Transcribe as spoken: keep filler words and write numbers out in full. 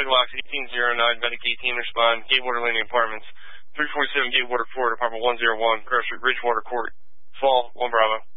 Locks eighteen oh nine, Medic eighteen, respond, Gatewater Landing Apartments, three forty-seven Gatewater Court, Apartment one oh one, Grass Street, Bridgewater Court, Fall, one Bravo.